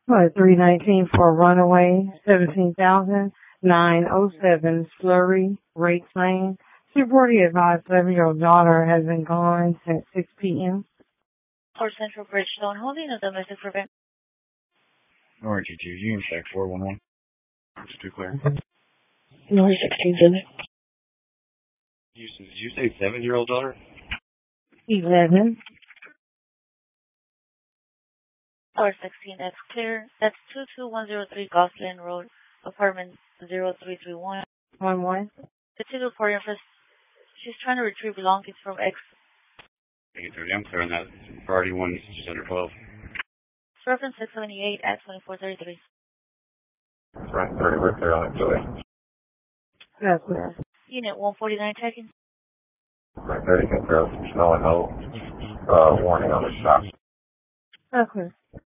What, 319 for runaway, 17,907 slurry, rate claim. Supporting advised 7-year-old daughter has been gone since 6 p.m. Or Central Bridgestone Holding a domestic prevent. Norwich 2, Union Shack 411. Just to clear. Norwich 16 Houston, did you say 7-year-old daughter? 11. Or 16, that's clear. That's 22103 Gosselin Road, apartment 0331. 11. The title for your first, she's trying to retrieve belongings from X. I'm clear on that. Priority 1 is just under 12. Reference 678 at 2433. Right, 30, we're clear on it, Joey. That's clear. Unit 149 checking. Right, 30, clear. Snow and no warning on the shop. That's clear.